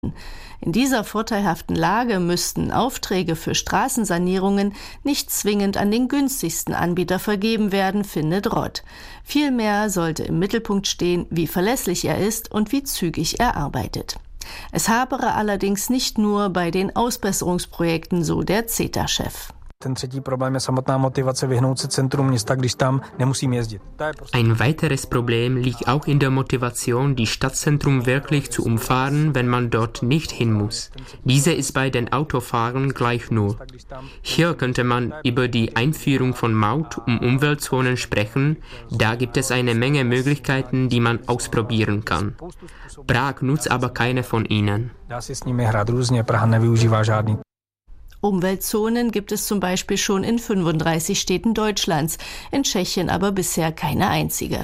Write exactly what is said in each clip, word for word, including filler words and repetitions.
In dieser vorteilhaften Lage müssten Aufträge für Straßensanierungen nicht zwingend an den günstigsten Anbieter vergeben werden, findet Rott. Vielmehr sollte im Mittelpunkt stehen, wie verlässlich er ist und wie zügig er arbeitet. Es hapere allerdings nicht nur bei den Ausbesserungsprojekten, so der C E T A-Chef. Ten třetí problém je samotná motivace vyhnout se centrum města, když tam nemusím jezdit. Ein weiteres Problem liegt auch in der Motivation, die Stadtzentrum wirklich zu umfahren, wenn man dort nicht hin muss. Diese ist bei den Autofahrern gleich null. Hier könnte man über die Einführung von Maut- und Umweltzonen sprechen. Da gibt es eine Menge Möglichkeiten, die man ausprobieren kann. Prag nutzt aber keine von ihnen. Dá si s nimi hrát různě, Praha nevyužívá žádný. Umweltzonen gibt es zum Beispiel schon in fünfunddreißig Städten Deutschlands, in Tschechien aber bisher keine einzige.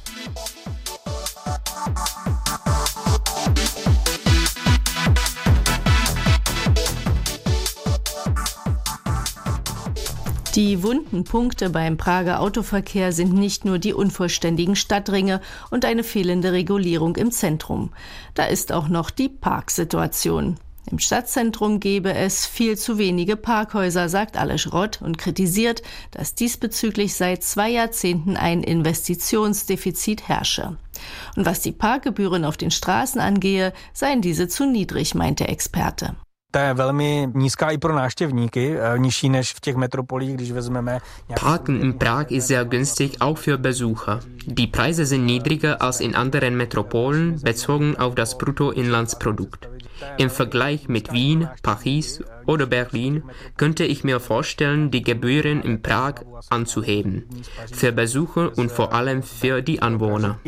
Die wunden Punkte beim Prager Autoverkehr sind nicht nur die unvollständigen Stadtringe und eine fehlende Regulierung im Zentrum. Da ist auch noch die Parksituation. Im Stadtzentrum gebe es viel zu wenige Parkhäuser, sagt Aleš Rott und kritisiert, dass diesbezüglich seit zwei Jahrzehnten ein Investitionsdefizit herrsche. Und was die Parkgebühren auf den Straßen angehe, seien diese zu niedrig, meint der Experte. Parken in Prag ist sehr günstig, auch für Besucher. Die Preise sind niedriger als in anderen Metropolen, bezogen auf das Bruttoinlandsprodukt. Im Vergleich mit Wien, Paris oder Berlin könnte ich mir vorstellen, die Gebühren in Prag anzuheben. Für Besucher und vor allem für die Anwohner.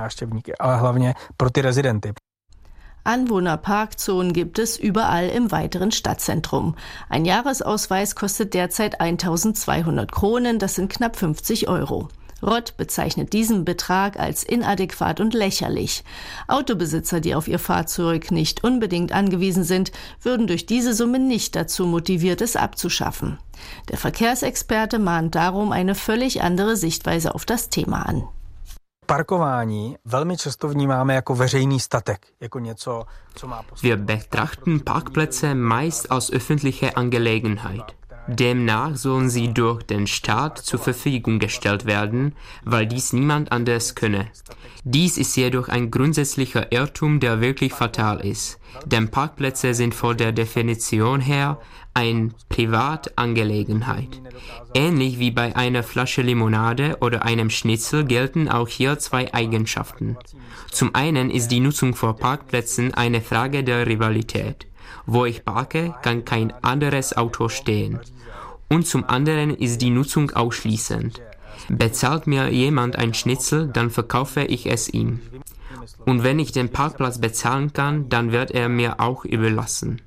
Anwohnerparkzonen gibt es überall im weiteren Stadtzentrum. Ein Jahresausweis kostet derzeit eintausendzweihundert Kronen, das sind knapp fünfzig Euro. Rott bezeichnet diesen Betrag als inadäquat und lächerlich. Autobesitzer, die auf ihr Fahrzeug nicht unbedingt angewiesen sind, würden durch diese Summe nicht dazu motiviert, es abzuschaffen. Der Verkehrsexperte mahnt darum eine völlig andere Sichtweise auf das Thema an. Parkování velmi často vnímáme jako veřejný statek, jako něco, co má poslední. Wir betrachten Parkplätze meist als öffentliche Angelegenheit. Demnach sollen sie durch den Staat zur Verfügung gestellt werden, weil dies niemand anders könne. Dies ist jedoch ein grundsätzlicher Irrtum, der wirklich fatal ist. Denn Parkplätze sind von der Definition her eine Privatangelegenheit. Ähnlich wie bei einer Flasche Limonade oder einem Schnitzel gelten auch hier zwei Eigenschaften. Zum einen ist die Nutzung von Parkplätzen eine Frage der Rivalität. Wo ich parke, kann kein anderes Auto stehen. Und zum anderen ist die Nutzung ausschließend. Bezahlt mir jemand ein Schnitzel, dann verkaufe ich es ihm. Und wenn ich den Parkplatz bezahlen kann, dann wird er mir auch überlassen.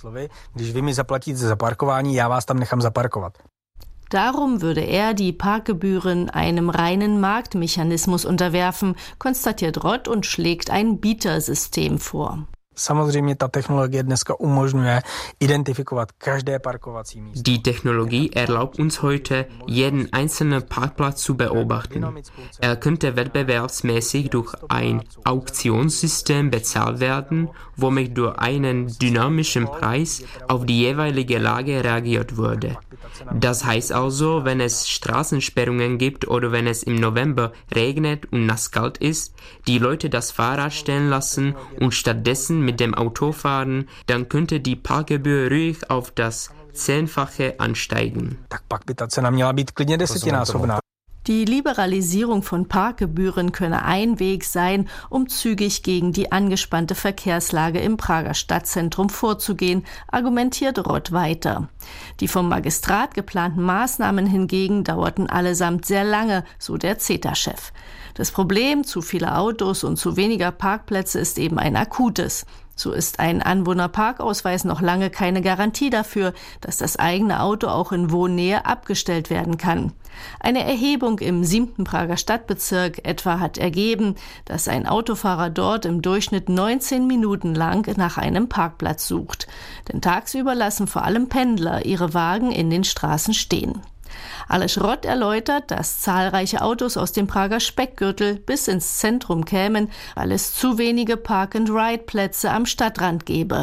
Darum würde er die Parkgebühren einem reinen Marktmechanismus unterwerfen, konstatiert Rott und schlägt ein Bietersystem vor. Samozřejmě ta technologie dneska umožňuje identifikovat každé parkovací místo. Die Technologie erlaubt uns heute, jeden einzelnen Parkplatz zu beobachten. Er könnte wettbewerbsmäßig durch ein Auktionssystem bezahlt werden, womit durch einen dynamischen Preis auf die jeweilige Lage reagiert würde. Das heißt also, wenn es Straßensperrungen gibt oder wenn es im November regnet und nasskalt ist, die Leute das Fahrrad stehen lassen und stattdessen mit dem Auto fahren, dann könnte die Parkgebühr ruhig auf das Zehnfache ansteigen. Die Liberalisierung von Parkgebühren könne ein Weg sein, um zügig gegen die angespannte Verkehrslage im Prager Stadtzentrum vorzugehen, argumentiert Rott weiter. Die vom Magistrat geplanten Maßnahmen hingegen dauerten allesamt sehr lange, so der C E T A-Chef. Das Problem zu vieler Autos und zu weniger Parkplätze ist eben ein akutes. So ist ein Anwohnerparkausweis noch lange keine Garantie dafür, dass das eigene Auto auch in Wohnnähe abgestellt werden kann. Eine Erhebung im siebten Prager Stadtbezirk etwa hat ergeben, dass ein Autofahrer dort im Durchschnitt neunzehn Minuten lang nach einem Parkplatz sucht. Denn tagsüber lassen vor allem Pendler ihre Wagen in den Straßen stehen. Aleš Rott erläutert, dass zahlreiche Autos aus dem Prager Speckgürtel bis ins Zentrum kämen, weil es zu wenige Park-and-Ride-Plätze am Stadtrand gebe.